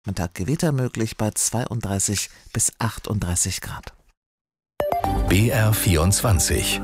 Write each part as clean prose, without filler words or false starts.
Am Tag Gewitter möglich bei 32 bis 38 Grad. BR24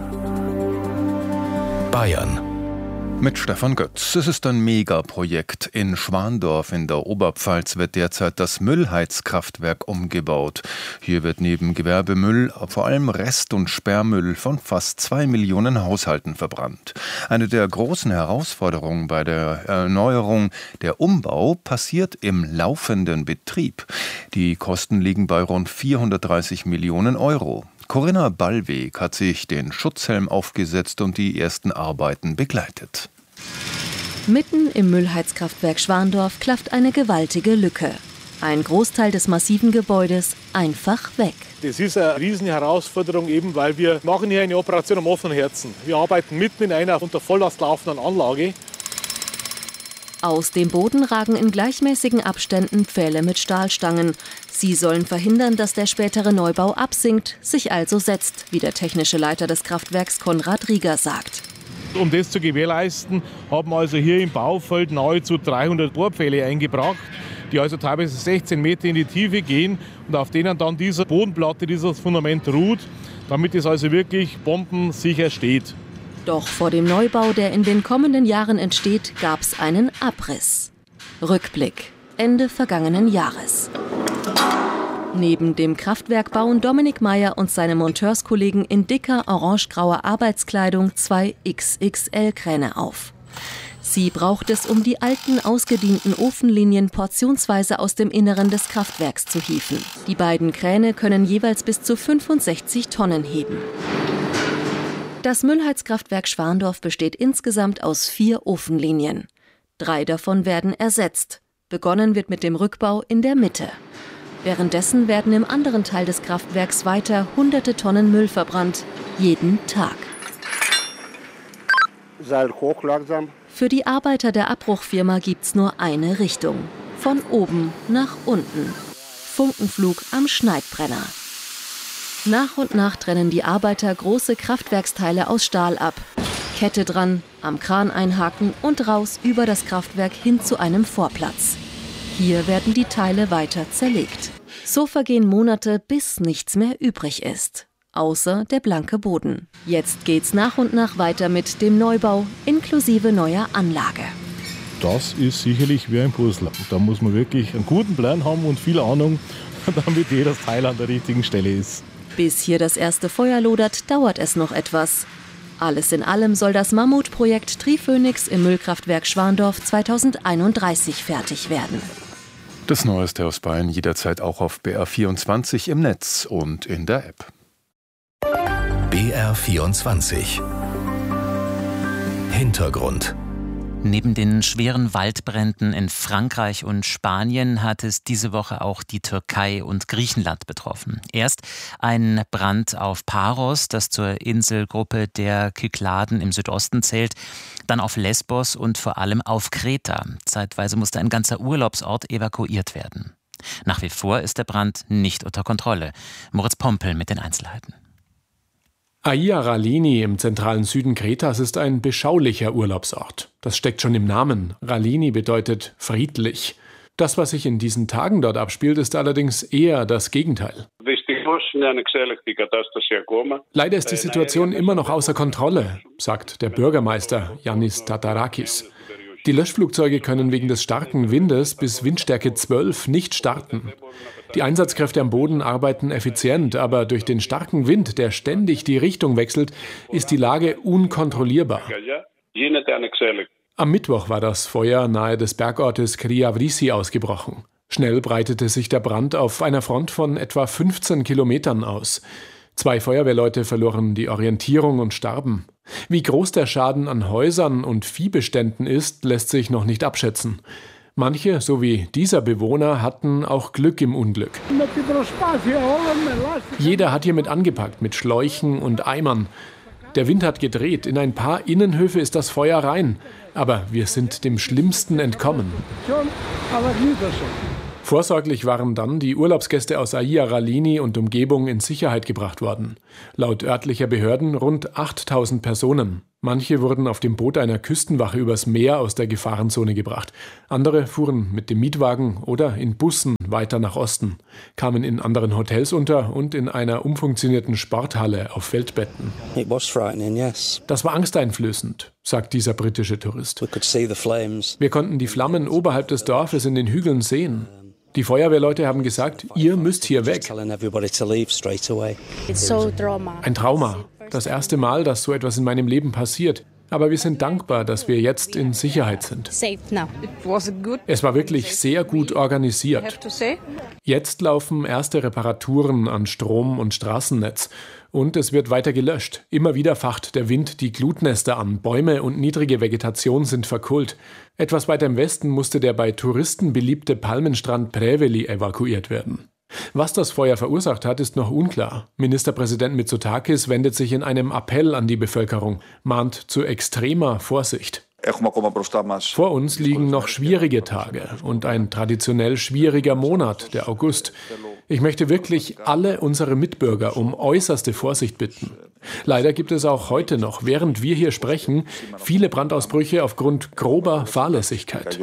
Bayern. Mit Stefan Götz. Es ist ein Megaprojekt. In Schwandorf in der Oberpfalz wird derzeit das Müllheizkraftwerk umgebaut. Hier wird neben Gewerbemüll vor allem Rest- und Sperrmüll von fast 2 Millionen Haushalten verbrannt. Eine der großen Herausforderungen bei der Erneuerung, der Umbau, passiert im laufenden Betrieb. Die Kosten liegen bei rund 430 Millionen Euro. Corinna Ballweg hat sich den Schutzhelm aufgesetzt und die ersten Arbeiten begleitet. Mitten im Müllheizkraftwerk Schwandorf klafft eine gewaltige Lücke. Ein Großteil des massiven Gebäudes einfach weg. Das ist eine riesen Herausforderung, eben weil wir machen hier eine Operation am offenen Herzen. Wir arbeiten mitten in einer unter Volllast laufenden Anlage. Aus dem Boden ragen in gleichmäßigen Abständen Pfähle mit Stahlstangen. Sie sollen verhindern, dass der spätere Neubau absinkt, sich also setzt, wie der technische Leiter des Kraftwerks Konrad Rieger sagt. Um das zu gewährleisten, haben wir also hier im Baufeld nahezu 300 Bohrpfähle eingebracht, die also teilweise 16 Meter in die Tiefe gehen und auf denen dann diese Bodenplatte, dieses Fundament ruht, damit es also wirklich bombensicher steht. Doch vor dem Neubau, der in den kommenden Jahren entsteht, gab es einen Abriss. Rückblick: Ende vergangenen Jahres. Neben dem Kraftwerk bauen Dominik Meyer und seine Monteurskollegen in dicker orange-grauer Arbeitskleidung 2 XXL-Kräne auf. Sie braucht es, um die alten, ausgedienten Ofenlinien portionsweise aus dem Inneren des Kraftwerks zu hieven. Die beiden Kräne können jeweils bis zu 65 Tonnen heben. Das Müllheizkraftwerk Schwandorf besteht insgesamt aus 4 Ofenlinien. 3 davon werden ersetzt. Begonnen wird mit dem Rückbau in der Mitte. Währenddessen werden im anderen Teil des Kraftwerks weiter hunderte Tonnen Müll verbrannt. Jeden Tag. Seil hoch langsam. Für die Arbeiter der Abbruchfirma gibt's nur eine Richtung. Von oben nach unten. Funkenflug am Schneidbrenner. Nach und nach trennen die Arbeiter große Kraftwerksteile aus Stahl ab. Kette dran, am Kran einhaken und raus über das Kraftwerk hin zu einem Vorplatz. Hier werden die Teile weiter zerlegt. So vergehen Monate, bis nichts mehr übrig ist. Außer der blanke Boden. Jetzt geht's nach und nach weiter mit dem Neubau, inklusive neuer Anlage. Das ist sicherlich wie ein Puzzle. Da muss man wirklich einen guten Plan haben und viel Ahnung, damit jedes Teil an der richtigen Stelle ist. Bis hier das erste Feuer lodert, dauert es noch etwas. Alles in allem soll das Mammutprojekt Triphoenix im Müllkraftwerk Schwandorf 2031 fertig werden. Das Neueste aus Bayern jederzeit auch auf BR24 im Netz und in der App. BR24 Hintergrund. Neben den schweren Waldbränden in Frankreich und Spanien hat es diese Woche auch die Türkei und Griechenland betroffen. Erst ein Brand auf Paros, das zur Inselgruppe der Kykladen im Südosten zählt, dann auf Lesbos und vor allem auf Kreta. Zeitweise musste ein ganzer Urlaubsort evakuiert werden. Nach wie vor ist der Brand nicht unter Kontrolle. Moritz Pompel mit den Einzelheiten. Aia Ralini im zentralen Süden Kretas ist ein beschaulicher Urlaubsort. Das steckt schon im Namen. Ralini bedeutet friedlich. Das, was sich in diesen Tagen dort abspielt, ist allerdings eher das Gegenteil. Leider ist die Situation immer noch außer Kontrolle, sagt der Bürgermeister Yannis Tatarakis. Die Löschflugzeuge können wegen des starken Windes bis Windstärke 12 nicht starten. Die Einsatzkräfte am Boden arbeiten effizient, aber durch den starken Wind, der ständig die Richtung wechselt, ist die Lage unkontrollierbar. Am Mittwoch war das Feuer nahe des Bergortes Kriavrisi ausgebrochen. Schnell breitete sich der Brand auf einer Front von etwa 15 Kilometern aus. 2 Feuerwehrleute verloren die Orientierung und starben. Wie groß der Schaden an Häusern und Viehbeständen ist, lässt sich noch nicht abschätzen. Manche, so wie dieser Bewohner, hatten auch Glück im Unglück. Jeder hat hier mit angepackt, mit Schläuchen und Eimern. Der Wind hat gedreht. In ein paar Innenhöfe ist das Feuer rein. Aber wir sind dem Schlimmsten entkommen. Vorsorglich waren dann die Urlaubsgäste aus Aia Ralini und Umgebung in Sicherheit gebracht worden. Laut örtlicher Behörden rund 8000 Personen. Manche wurden auf dem Boot einer Küstenwache übers Meer aus der Gefahrenzone gebracht. Andere fuhren mit dem Mietwagen oder in Bussen weiter nach Osten, kamen in anderen Hotels unter und in einer umfunktionierten Sporthalle auf Feldbetten. Das war angsteinflößend, sagt dieser britische Tourist. Wir konnten die Flammen oberhalb des Dorfes in den Hügeln sehen. Die Feuerwehrleute haben gesagt, ihr müsst hier weg. Ein Trauma. Das erste Mal, dass so etwas in meinem Leben passiert. Aber wir sind dankbar, dass wir jetzt in Sicherheit sind. Es war wirklich sehr gut organisiert. Jetzt laufen erste Reparaturen an Strom- und Straßennetz. Und es wird weiter gelöscht. Immer wieder facht der Wind die Glutnester an. Bäume und niedrige Vegetation sind verkohlt. Etwas weiter im Westen musste der bei Touristen beliebte Palmenstrand Preveli evakuiert werden. Was das Feuer verursacht hat, ist noch unklar. Ministerpräsident Mitsotakis wendet sich in einem Appell an die Bevölkerung, mahnt zu extremer Vorsicht. Vor uns liegen noch schwierige Tage und ein traditionell schwieriger Monat, der August. Ich möchte wirklich alle unsere Mitbürger um äußerste Vorsicht bitten. Leider gibt es auch heute noch, während wir hier sprechen, viele Brandausbrüche aufgrund grober Fahrlässigkeit.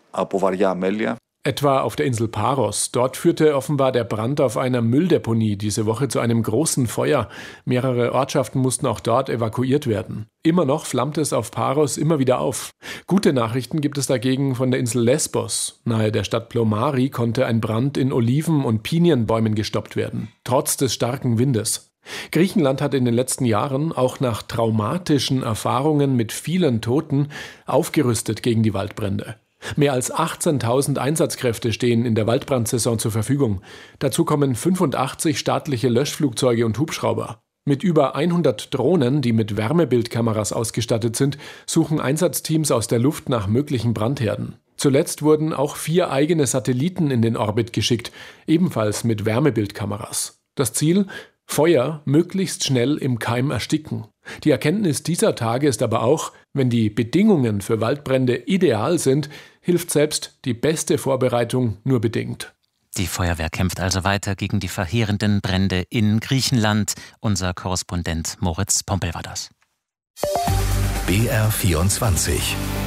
Etwa auf der Insel Paros. Dort führte offenbar der Brand auf einer Mülldeponie diese Woche zu einem großen Feuer. Mehrere Ortschaften mussten auch dort evakuiert werden. Immer noch flammt es auf Paros immer wieder auf. Gute Nachrichten gibt es dagegen von der Insel Lesbos. Nahe der Stadt Plomari konnte ein Brand in Oliven- und Pinienbäumen gestoppt werden, trotz des starken Windes. Griechenland hat in den letzten Jahren, auch nach traumatischen Erfahrungen mit vielen Toten, aufgerüstet gegen die Waldbrände. Mehr als 18.000 Einsatzkräfte stehen in der Waldbrandsaison zur Verfügung. Dazu kommen 85 staatliche Löschflugzeuge und Hubschrauber. Mit über 100 Drohnen, die mit Wärmebildkameras ausgestattet sind, suchen Einsatzteams aus der Luft nach möglichen Brandherden. Zuletzt wurden auch 4 eigene Satelliten in den Orbit geschickt, ebenfalls mit Wärmebildkameras. Das Ziel? Feuer möglichst schnell im Keim ersticken. Die Erkenntnis dieser Tage ist aber auch, wenn die Bedingungen für Waldbrände ideal sind, hilft selbst die beste Vorbereitung nur bedingt. Die Feuerwehr kämpft also weiter gegen die verheerenden Brände in Griechenland. Unser Korrespondent Moritz Pompel war das. BR24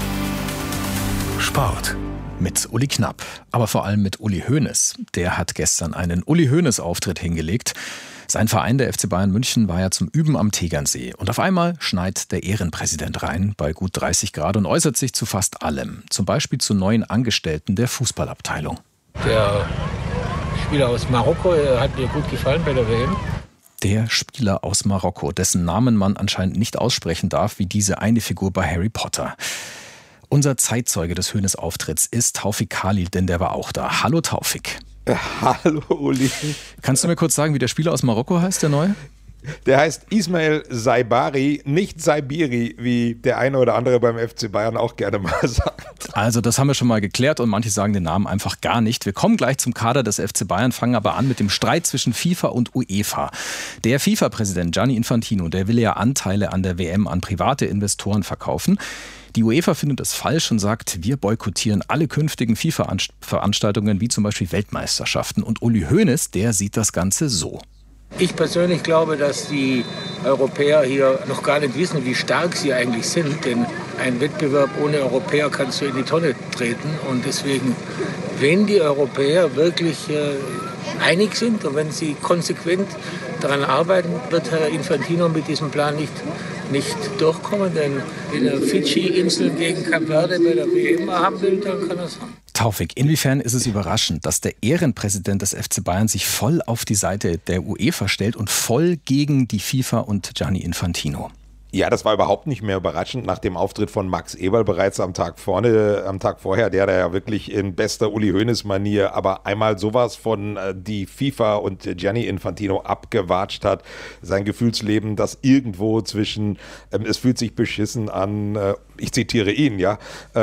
Sport. Mit Uli Knapp, aber vor allem mit Uli Hoeneß. Der hat gestern einen Uli-Hoeneß-Auftritt hingelegt. Sein Verein, der FC Bayern München, war ja zum Üben am Tegernsee. Und auf einmal schneit der Ehrenpräsident rein bei gut 30 Grad und äußert sich zu fast allem. Zum Beispiel zu neuen Angestellten der Fußballabteilung. Der Spieler aus Marokko hat mir gut gefallen bei der WM. Der Spieler aus Marokko, dessen Namen man anscheinend nicht aussprechen darf, wie diese eine Figur bei Harry Potter. Unser Zeitzeuge des Hoeneß-Auftritts ist Taufik Khalil, denn der war auch da. Hallo Taufik. Hallo Uli. Kannst du mir kurz sagen, wie der Spieler aus Marokko heißt, der neue? Der heißt Ismail Saibari, nicht Saibiri, wie der eine oder andere beim FC Bayern auch gerne mal sagt. Also das haben wir schon mal geklärt und manche sagen den Namen einfach gar nicht. Wir kommen gleich zum Kader des FC Bayern, fangen aber an mit dem Streit zwischen FIFA und UEFA. Der FIFA-Präsident Gianni Infantino, der will ja Anteile an der WM an private Investoren verkaufen. Die UEFA findet es falsch und sagt, wir boykottieren alle künftigen FIFA-Veranstaltungen, wie zum Beispiel Weltmeisterschaften. Und Uli Hoeneß, der sieht das Ganze so. Ich persönlich glaube, dass die Europäer hier noch gar nicht wissen, wie stark sie eigentlich sind. Denn ein Wettbewerb ohne Europäer kannst du in die Tonne treten. Und deswegen, wenn die Europäer wirklich einig sind und wenn sie konsequent daran arbeiten, wird Herr Infantino mit diesem Plan nicht durchkommen. Denn wenn er Fidschi-Inseln gegen Kap Verde bei der WM haben will, dann kann er es haben. Taufik, inwiefern ist es überraschend, dass der Ehrenpräsident des FC Bayern sich voll auf die Seite der UEFA stellt und voll gegen die FIFA und Gianni Infantino? Ja, das war überhaupt nicht mehr überraschend nach dem Auftritt von Max Eberl bereits am Tag vorher, der da ja wirklich in bester Uli Hoeneß-Manier aber einmal sowas von die FIFA und Gianni Infantino abgewatscht hat. Sein Gefühlsleben, das irgendwo zwischen es fühlt sich beschissen an ich zitiere ihn, ja,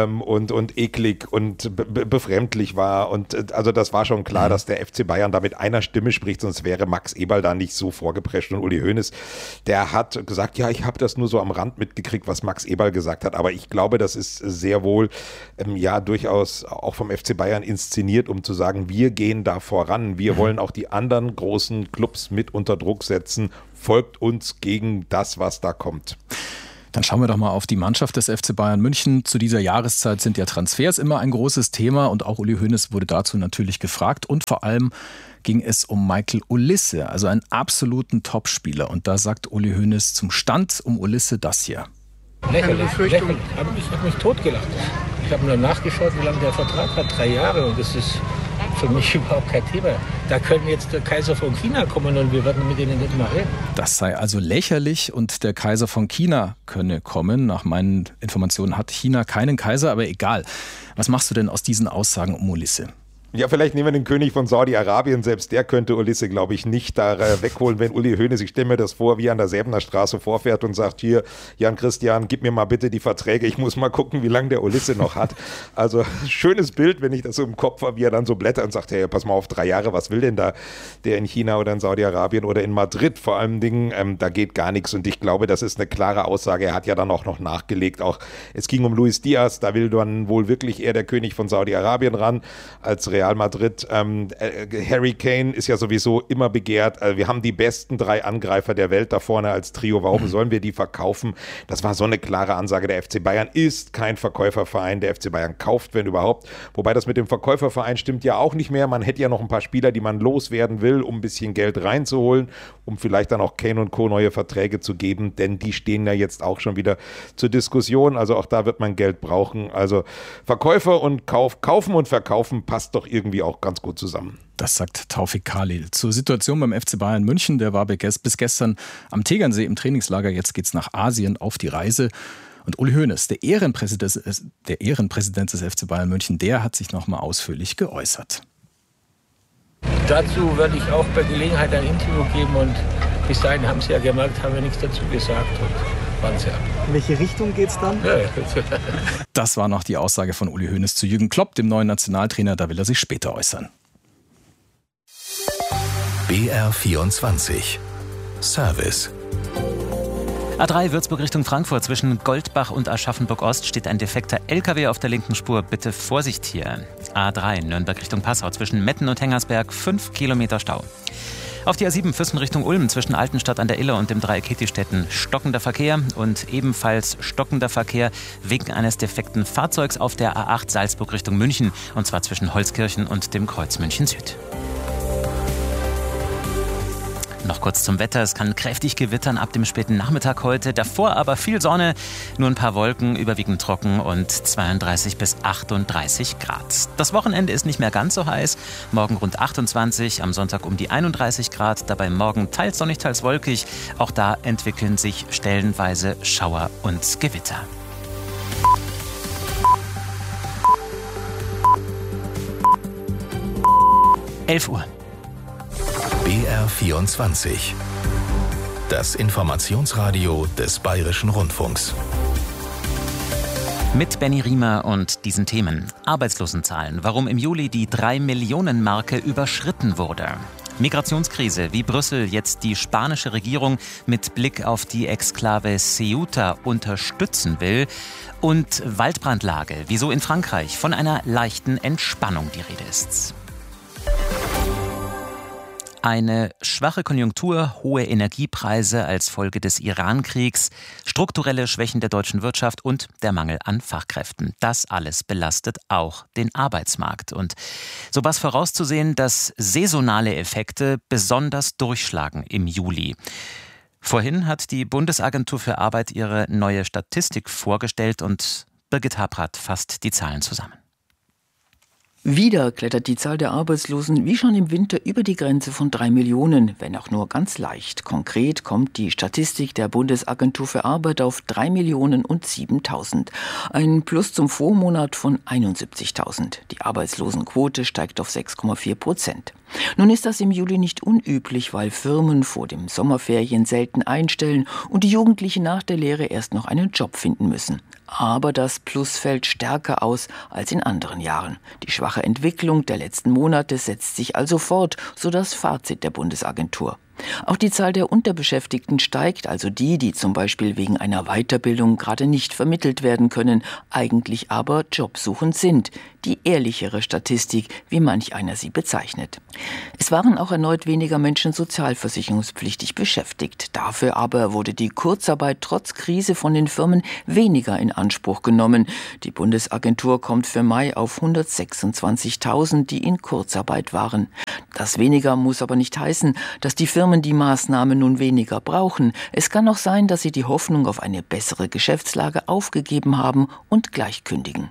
und eklig und befremdlich war. Und also das war schon klar, dass der FC Bayern da mit einer Stimme spricht, sonst wäre Max Eberl da nicht so vorgeprescht. Und Uli Hoeneß, der hat gesagt, ja, ich habe das nur so am Rand mitgekriegt, was Max Eberl gesagt hat. Aber ich glaube, das ist sehr wohl durchaus auch vom FC Bayern inszeniert, um zu sagen, wir gehen da voran. Wir wollen auch die anderen großen Clubs mit unter Druck setzen. Folgt uns gegen das, was da kommt. Dann schauen wir doch mal auf die Mannschaft des FC Bayern München. Zu dieser Jahreszeit sind ja Transfers immer ein großes Thema und auch Uli Hoeneß wurde dazu natürlich gefragt. Und vor allem ging es um Michael Olise, also einen absoluten Topspieler. Und da sagt Uli Hoeneß zum Stand um Olise das hier. Lächerlich. Ich habe mich totgelacht. Ich habe nur nachgeschaut, wie lange der Vertrag hat. 3 Jahre und das ist für mich überhaupt kein Thema. Da können jetzt der Kaiser von China kommen und wir werden mit denen nicht mal reden. Das sei also lächerlich und der Kaiser von China könne kommen. Nach meinen Informationen hat China keinen Kaiser, aber egal. Was machst du denn aus diesen Aussagen um Olise? Ja, vielleicht nehmen wir den König von Saudi-Arabien. Selbst der könnte Olise, glaube ich, nicht da wegholen, wenn Uli Hoeneß, ich stelle mir das vor, wie er an der Säbener Straße vorfährt und sagt, hier, Jan Christian, gib mir mal bitte die Verträge. Ich muss mal gucken, wie lange der Olise noch hat. Also schönes Bild, wenn ich das so im Kopf habe, wie er dann so blättert und sagt, hey, pass mal auf, 3 Jahre, was will denn da der in China oder in Saudi-Arabien oder in Madrid? Vor allem Dingen, da geht gar nichts. Und ich glaube, das ist eine klare Aussage. Er hat ja dann auch noch nachgelegt. Auch es ging um Luis Diaz, da will dann wohl wirklich eher der König von Saudi-Arabien ran als Real Madrid. Harry Kane ist ja sowieso immer begehrt. Wir haben die besten 3 Angreifer der Welt da vorne als Trio. Warum sollen wir die verkaufen? Das war so eine klare Ansage. Der FC Bayern ist kein Verkäuferverein. Der FC Bayern kauft, wenn überhaupt. Wobei das mit dem Verkäuferverein stimmt ja auch nicht mehr. Man hätte ja noch ein paar Spieler, die man loswerden will, um ein bisschen Geld reinzuholen, um vielleicht dann auch Kane und Co. neue Verträge zu geben, denn die stehen ja jetzt auch schon wieder zur Diskussion. Also auch da wird man Geld brauchen. Also Verkäufer und kaufen und verkaufen passt doch irgendwie auch ganz gut zusammen. Das sagt Taufik Khalil. Zur Situation beim FC Bayern München. Der war bis gestern am Tegernsee im Trainingslager. Jetzt geht's nach Asien auf die Reise. Und Uli Hoeneß, der Ehrenpräsident des FC Bayern München, der hat sich noch mal ausführlich geäußert. Dazu werde ich auch bei Gelegenheit ein Interview geben und bis dahin haben Sie ja gemerkt, haben wir nichts dazu gesagt und waren sehr. In welche Richtung geht's dann? Ja. Das war noch die Aussage von Uli Hoeneß zu Jürgen Klopp, dem neuen Nationaltrainer. Da will er sich später äußern. BR24 Service. A3 Würzburg Richtung Frankfurt. Zwischen Goldbach und Aschaffenburg-Ost steht ein defekter LKW auf der linken Spur. Bitte Vorsicht hier. A3 Nürnberg Richtung Passau. Zwischen Metten und Hengersberg 5 Kilometer Stau. Auf die A7 Füssen Richtung Ulm zwischen Altenstadt an der Iller und dem Dreieck Hittistetten stockender Verkehr und ebenfalls stockender Verkehr wegen eines defekten Fahrzeugs auf der A8 Salzburg Richtung München und zwar zwischen Holzkirchen und dem Kreuz München Süd. Noch kurz zum Wetter. Es kann kräftig gewittern ab dem späten Nachmittag heute. Davor aber viel Sonne, nur ein paar Wolken, überwiegend trocken und 32 bis 38 Grad. Das Wochenende ist nicht mehr ganz so heiß. Morgen rund 28, am Sonntag um die 31 Grad. Dabei morgen teils sonnig, teils wolkig. Auch da entwickeln sich stellenweise Schauer und Gewitter. Uhr. BR24. Das Informationsradio des Bayerischen Rundfunks. Mit Benny Riemer und diesen Themen. Arbeitslosenzahlen, warum im Juli die 3-Millionen-Marke überschritten wurde. Migrationskrise, wie Brüssel jetzt die spanische Regierung mit Blick auf die Exklave Ceuta unterstützen will. Und Waldbrandlage, wieso in Frankreich von einer leichten Entspannung die Rede ist. Eine schwache Konjunktur, hohe Energiepreise als Folge des Iran-Kriegs, strukturelle Schwächen der deutschen Wirtschaft und der Mangel an Fachkräften. Das alles belastet auch den Arbeitsmarkt. Und so war es vorauszusehen, dass saisonale Effekte besonders durchschlagen im Juli. Vorhin hat die Bundesagentur für Arbeit ihre neue Statistik vorgestellt und Birgit Habrath fasst die Zahlen zusammen. Wieder klettert die Zahl der Arbeitslosen wie schon im Winter über die Grenze von 3 Millionen, wenn auch nur ganz leicht. Konkret kommt die Statistik der Bundesagentur für Arbeit auf 3.007.000. Ein Plus zum Vormonat von 71.000. Die Arbeitslosenquote steigt auf 6,4%. Nun ist das im Juli nicht unüblich, weil Firmen vor dem Sommerferien selten einstellen und die Jugendlichen nach der Lehre erst noch einen Job finden müssen. Aber das Plus fällt stärker aus als in anderen Jahren. Die schwache Entwicklung der letzten Monate setzt sich also fort, so das Fazit der Bundesagentur. Auch die Zahl der Unterbeschäftigten steigt, also die zum Beispiel wegen einer Weiterbildung gerade nicht vermittelt werden können, eigentlich aber jobsuchend sind. Die ehrlichere Statistik, wie manch einer sie bezeichnet. Es waren auch erneut weniger Menschen sozialversicherungspflichtig beschäftigt. Dafür aber wurde die Kurzarbeit trotz Krise von den Firmen weniger in Anspruch genommen. Die Bundesagentur kommt für Mai auf 126.000, die in Kurzarbeit waren. Das weniger muss aber nicht heißen, dass die Firmen die Maßnahme nun weniger brauchen. Es kann auch sein, dass sie die Hoffnung auf eine bessere Geschäftslage aufgegeben haben und gleich kündigen.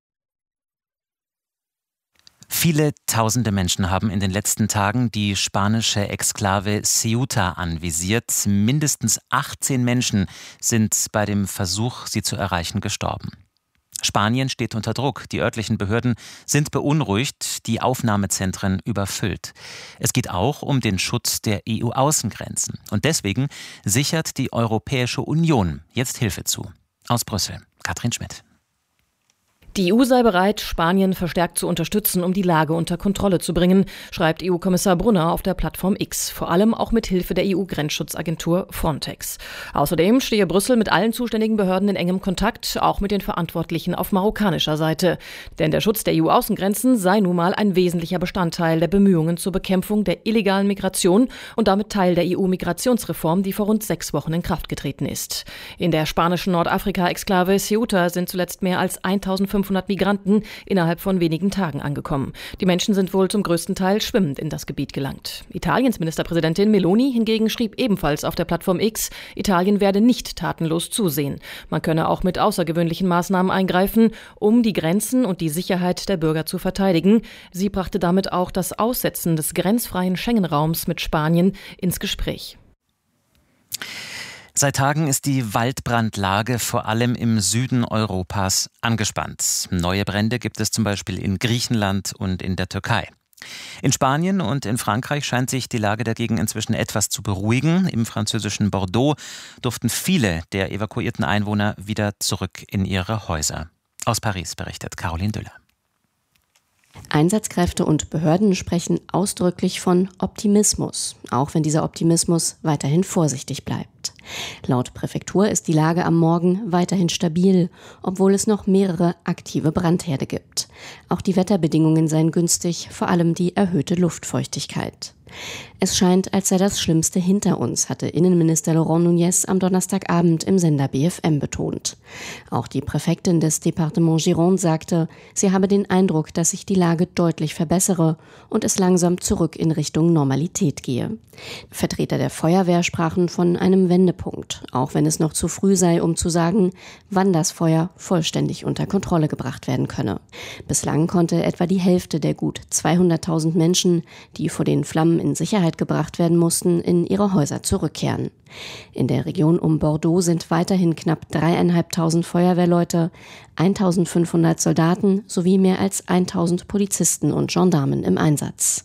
Viele tausende Menschen haben in den letzten Tagen die spanische Exklave Ceuta anvisiert. Mindestens 18 Menschen sind bei dem Versuch, sie zu erreichen, gestorben. Spanien steht unter Druck. Die örtlichen Behörden sind beunruhigt, die Aufnahmezentren überfüllt. Es geht auch um den Schutz der EU-Außengrenzen. Und deswegen sichert die Europäische Union jetzt Hilfe zu. Aus Brüssel, Katrin Schmidt. Die EU sei bereit, Spanien verstärkt zu unterstützen, um die Lage unter Kontrolle zu bringen, schreibt EU-Kommissar Brunner auf der Plattform X, vor allem auch mit Hilfe der EU-Grenzschutzagentur Frontex. Außerdem stehe Brüssel mit allen zuständigen Behörden in engem Kontakt, auch mit den Verantwortlichen auf marokkanischer Seite. Denn der Schutz der EU-Außengrenzen sei nun mal ein wesentlicher Bestandteil der Bemühungen zur Bekämpfung der illegalen Migration und damit Teil der EU-Migrationsreform, die vor rund 6 Wochen in Kraft getreten ist. In der spanischen Nordafrika-Exklave Ceuta sind zuletzt mehr als 1.500 Migranten innerhalb von wenigen Tagen angekommen. Die Menschen sind wohl zum größten Teil schwimmend in das Gebiet gelangt. Italiens Ministerpräsidentin Meloni hingegen schrieb ebenfalls auf der Plattform X, Italien werde nicht tatenlos zusehen. Man könne auch mit außergewöhnlichen Maßnahmen eingreifen, um die Grenzen und die Sicherheit der Bürger zu verteidigen. Sie brachte damit auch das Aussetzen des grenzfreien Schengen-Raums mit Spanien ins Gespräch. Seit Tagen ist die Waldbrandlage vor allem im Süden Europas angespannt. Neue Brände gibt es zum Beispiel in Griechenland und in der Türkei. In Spanien und in Frankreich scheint sich die Lage dagegen inzwischen etwas zu beruhigen. Im französischen Bordeaux durften viele der evakuierten Einwohner wieder zurück in ihre Häuser. Aus Paris berichtet Caroline Düller. Einsatzkräfte und Behörden sprechen ausdrücklich von Optimismus, auch wenn dieser Optimismus weiterhin vorsichtig bleibt. Laut Präfektur ist die Lage am Morgen weiterhin stabil, obwohl es noch mehrere aktive Brandherde gibt. Auch die Wetterbedingungen seien günstig, vor allem die erhöhte Luftfeuchtigkeit. Es scheint, als sei das Schlimmste hinter uns, hatte Innenminister Laurent Nunez am Donnerstagabend im Sender BFM betont. Auch die Präfektin des Departements Gironde sagte, sie habe den Eindruck, dass sich die Lage deutlich verbessere und es langsam zurück in Richtung Normalität gehe. Vertreter der Feuerwehr sprachen von einem Wendepunkt, auch wenn es noch zu früh sei, um zu sagen, wann das Feuer vollständig unter Kontrolle gebracht werden könne. Bislang konnte etwa die Hälfte der gut 200.000 Menschen, die vor den Flammen in Sicherheit gebracht werden mussten, in ihre Häuser zurückkehren. In der Region um Bordeaux sind weiterhin knapp 3.500 Feuerwehrleute, 1.500 Soldaten sowie mehr als 1.000 Polizisten und Gendarmen im Einsatz.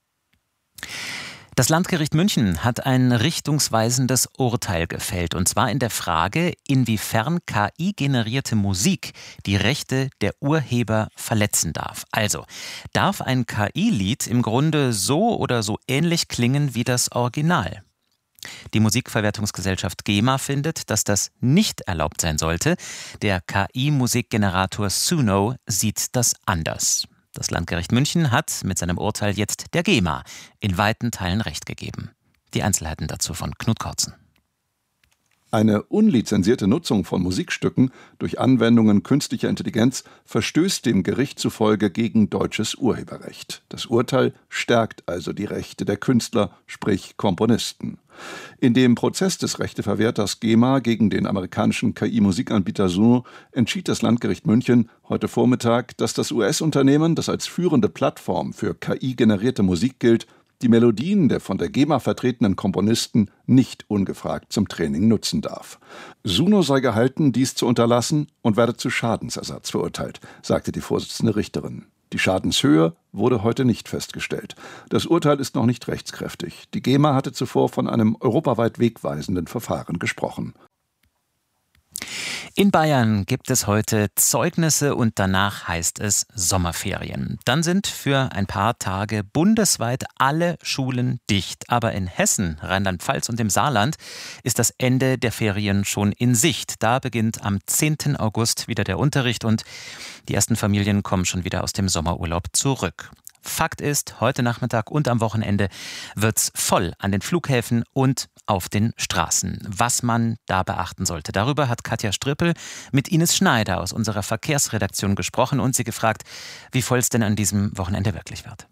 Das Landgericht München hat ein richtungsweisendes Urteil gefällt, und zwar in der Frage, inwiefern KI-generierte Musik die Rechte der Urheber verletzen darf. Also, darf ein KI-Lied im Grunde so oder so ähnlich klingen wie das Original? Die Musikverwertungsgesellschaft GEMA findet, dass das nicht erlaubt sein sollte. Der KI-Musikgenerator Suno sieht das anders. Das Landgericht München hat mit seinem Urteil jetzt der GEMA in weiten Teilen Recht gegeben. Die Einzelheiten dazu von Knut Kortzen. Eine unlizenzierte Nutzung von Musikstücken durch Anwendungen künstlicher Intelligenz verstößt dem Gericht zufolge gegen deutsches Urheberrecht. Das Urteil stärkt also die Rechte der Künstler, sprich Komponisten. In dem Prozess des Rechteverwerters GEMA gegen den amerikanischen KI-Musikanbieter Suno entschied das Landgericht München heute Vormittag, dass das US-Unternehmen, das als führende Plattform für KI-generierte Musik gilt, die Melodien der von der GEMA vertretenen Komponisten nicht ungefragt zum Training nutzen darf. Suno sei gehalten, dies zu unterlassen und werde zu Schadensersatz verurteilt, sagte die Vorsitzende Richterin. Die Schadenshöhe wurde heute nicht festgestellt. Das Urteil ist noch nicht rechtskräftig. Die GEMA hatte zuvor von einem europaweit wegweisenden Verfahren gesprochen. In Bayern gibt es heute Zeugnisse und danach heißt es Sommerferien. Dann sind für ein paar Tage bundesweit alle Schulen dicht. Aber in Hessen, Rheinland-Pfalz und im Saarland ist das Ende der Ferien schon in Sicht. Da beginnt am 10. August wieder der Unterricht und die ersten Familien kommen schon wieder aus dem Sommerurlaub zurück. Fakt ist, heute Nachmittag und am Wochenende wird's voll an den Flughäfen und auf den Straßen. Was man da beachten sollte, darüber hat Katja Strippel mit Ines Schneider aus unserer Verkehrsredaktion gesprochen und sie gefragt, wie voll es denn an diesem Wochenende wirklich wird.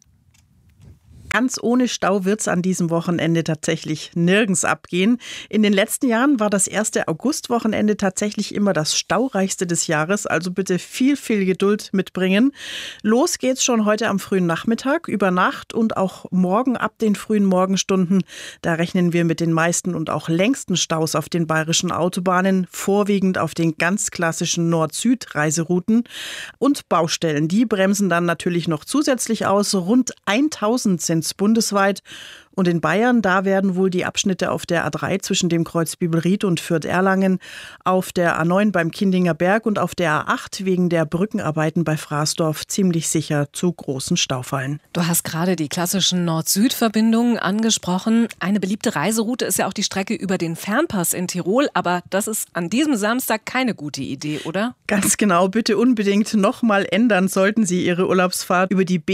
Ganz ohne Stau wird es an diesem Wochenende tatsächlich nirgends abgehen. In den letzten Jahren war das erste Augustwochenende tatsächlich immer das staureichste des Jahres. Also bitte viel, viel Geduld mitbringen. Los geht's schon heute am frühen Nachmittag, über Nacht und auch morgen ab den frühen Morgenstunden. Da rechnen wir mit den meisten und auch längsten Staus auf den bayerischen Autobahnen, vorwiegend auf den ganz klassischen Nord-Süd-Reiserouten. Und Baustellen, die bremsen dann natürlich noch zusätzlich aus. Rund 1000 sind bundesweit. Und in Bayern, da werden wohl die Abschnitte auf der A3 zwischen dem Kreuz Bibelried und Fürth-Erlangen, auf der A9 beim Kindinger Berg und auf der A8 wegen der Brückenarbeiten bei Fraßdorf ziemlich sicher zu großen Staufallen. Du hast gerade die klassischen Nord-Süd-Verbindungen angesprochen. Eine beliebte Reiseroute ist ja auch die Strecke über den Fernpass in Tirol. Aber das ist an diesem Samstag keine gute Idee, oder? Ganz genau. Bitte unbedingt nochmal ändern, sollten Sie Ihre Urlaubsfahrt über die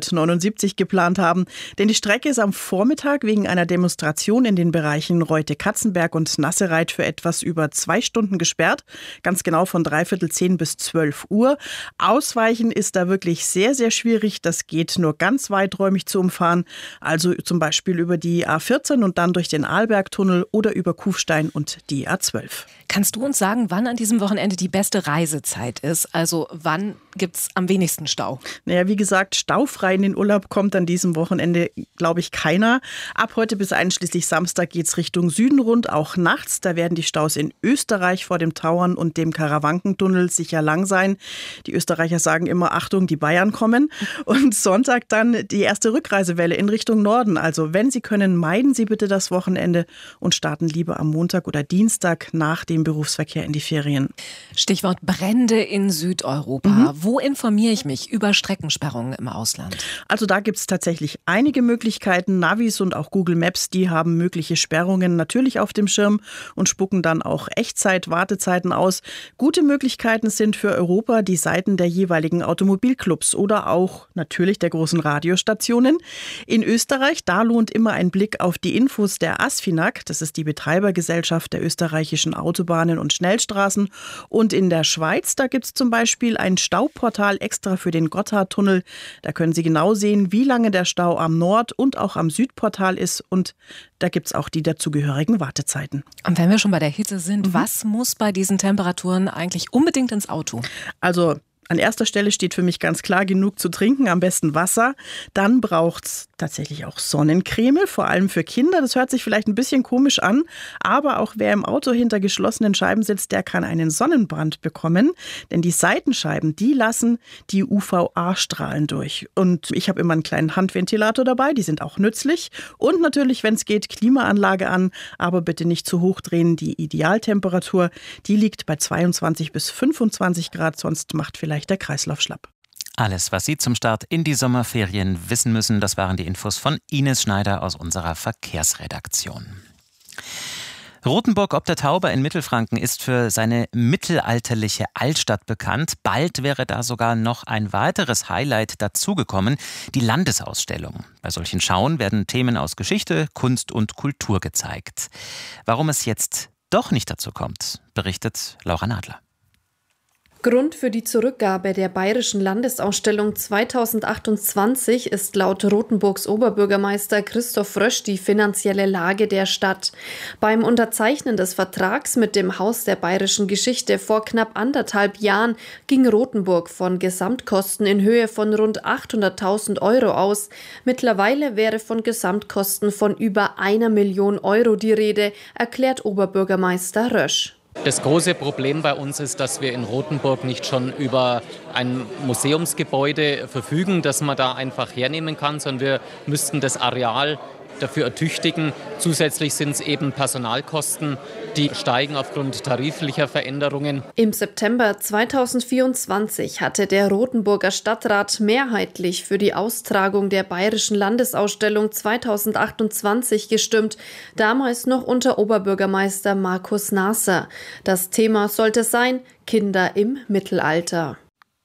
B179 geplant haben. Denn die Strecke ist am Vormittag wegen einer Demonstration in den Bereichen Reute-Katzenberg und Nassereit für etwas über 2 Stunden gesperrt. Ganz genau von 9:45 bis 12 Uhr. Ausweichen ist da wirklich sehr, sehr schwierig. Das geht nur ganz weiträumig zu umfahren. Also zum Beispiel über die A14 und dann durch den Arlbergtunnel oder über Kufstein und die A12. Kannst du uns sagen, wann an diesem Wochenende die beste Reisezeit ist? Also wann gibt es am wenigsten Stau? Naja, wie gesagt, staufrei in den Urlaub kommt an diesem Wochenende, glaube ich, keiner. Ab heute bis einschließlich Samstag geht es Richtung Süden rund, auch nachts. Da werden die Staus in Österreich vor dem Tauern und dem Karawankentunnel sicher lang sein. Die Österreicher sagen immer, Achtung, die Bayern kommen. Und Sonntag dann die erste Rückreisewelle in Richtung Norden. Also wenn Sie können, meiden Sie bitte das Wochenende und starten lieber am Montag oder Dienstag nach dem Berufsverkehr in die Ferien. Stichwort Brände in Südeuropa. Wo informiere ich mich über Streckensperrungen im Ausland? Also da gibt es tatsächlich einige Möglichkeiten. Navis und auch Google Maps, die haben mögliche Sperrungen natürlich auf dem Schirm und spucken dann auch Echtzeit-Wartezeiten aus. Gute Möglichkeiten sind für Europa die Seiten der jeweiligen Automobilclubs oder auch natürlich der großen Radiostationen. In Österreich, da lohnt immer ein Blick auf die Infos der ASFINAG, das ist die Betreibergesellschaft der österreichischen Autobahnen und Schnellstraßen. Und in der Schweiz, da gibt es zum Beispiel ein Stauportal extra für den Gotthardtunnel. Da können Sie genau sehen, wie lange der Stau am Nord- und auch am Südportal ist. Und da gibt es auch die dazugehörigen Wartezeiten. Und wenn wir schon bei der Hitze sind, was muss bei diesen Temperaturen eigentlich unbedingt ins Auto? Also an erster Stelle steht für mich ganz klar genug zu trinken, am besten Wasser. Dann braucht es tatsächlich auch Sonnencreme, vor allem für Kinder. Das hört sich vielleicht ein bisschen komisch an, aber auch wer im Auto hinter geschlossenen Scheiben sitzt, der kann einen Sonnenbrand bekommen. Denn die Seitenscheiben, die lassen die UVA-Strahlen durch. Und ich habe immer einen kleinen Handventilator dabei, die sind auch nützlich. Und natürlich, wenn es geht, Klimaanlage an, aber bitte nicht zu hoch drehen. Die Idealtemperatur, die liegt bei 22 bis 25 Grad, sonst macht vielleicht der Kreislauf schlapp. Alles, was Sie zum Start in die Sommerferien wissen müssen, das waren die Infos von Ines Schneider aus unserer Verkehrsredaktion. Rothenburg ob der Tauber in Mittelfranken ist für seine mittelalterliche Altstadt bekannt. Bald wäre da sogar noch ein weiteres Highlight dazugekommen, die Landesausstellung. Bei solchen Schauen werden Themen aus Geschichte, Kunst und Kultur gezeigt. Warum es jetzt doch nicht dazu kommt, berichtet Laura Nadler. Grund für die Zurückgabe der Bayerischen Landesausstellung 2028 ist laut Rothenburgs Oberbürgermeister Christoph Rösch die finanzielle Lage der Stadt. Beim Unterzeichnen des Vertrags mit dem Haus der bayerischen Geschichte vor knapp 1,5 Jahren ging Rothenburg von Gesamtkosten in Höhe von rund 800.000 Euro aus. Mittlerweile wäre von Gesamtkosten von über 1 Million Euro die Rede, erklärt Oberbürgermeister Rösch. Das große Problem bei uns ist, dass wir in Rothenburg nicht schon über ein Museumsgebäude verfügen, das man da einfach hernehmen kann, sondern wir müssten das Areal dafür ertüchtigen. Zusätzlich sind es eben Personalkosten, die steigen aufgrund tariflicher Veränderungen. Im September 2024 hatte der Rothenburger Stadtrat mehrheitlich für die Austragung der Bayerischen Landesausstellung 2028 gestimmt, damals noch unter Oberbürgermeister Markus Nasser. Das Thema sollte sein: Kinder im Mittelalter.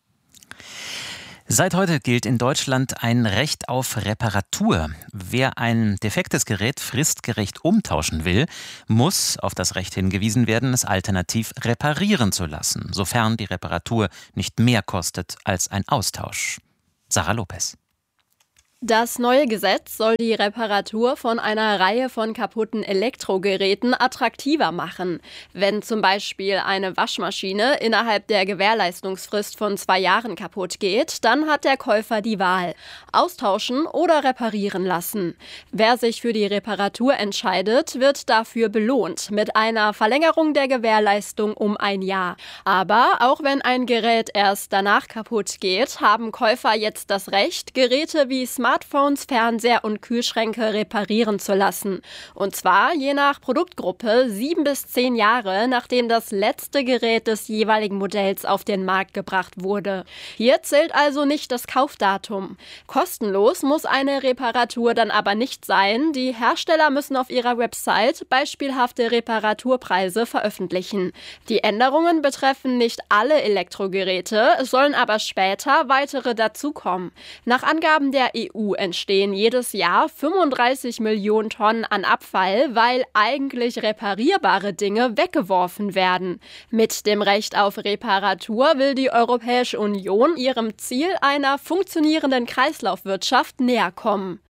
Seit heute gilt in Deutschland ein Recht auf Reparatur. Wer ein defektes Gerät fristgerecht umtauschen will, muss auf das Recht hingewiesen werden, es alternativ reparieren zu lassen, sofern die Reparatur nicht mehr kostet als ein Austausch. Sarah Lopez. Das neue Gesetz soll die Reparatur von einer Reihe von kaputten Elektrogeräten attraktiver machen. Wenn zum Beispiel eine Waschmaschine innerhalb der Gewährleistungsfrist von 2 Jahren kaputt geht, dann hat der Käufer die Wahl: austauschen oder reparieren lassen. Wer sich für die Reparatur entscheidet, wird dafür belohnt mit einer Verlängerung der Gewährleistung um 1 Jahr. Aber auch wenn ein Gerät erst danach kaputt geht, haben Käufer jetzt das Recht, Geräte wie Smartphones, Fernseher und Kühlschränke reparieren zu lassen. Und zwar je nach Produktgruppe 7 bis 10 Jahre, nachdem das letzte Gerät des jeweiligen Modells auf den Markt gebracht wurde. Hier zählt also nicht das Kaufdatum. Kostenlos muss eine Reparatur dann aber nicht sein. Die Hersteller müssen auf ihrer Website beispielhafte Reparaturpreise veröffentlichen. Die Änderungen betreffen nicht alle Elektrogeräte, es sollen aber später weitere dazukommen. Nach Angaben der EU entstehen jedes Jahr 35 Millionen Tonnen an Abfall, weil eigentlich reparierbare Dinge weggeworfen werden. Mit dem Recht auf Reparatur will die Europäische Union ihrem Ziel einer funktionierenden Kreislaufwirtschaft näher kommen.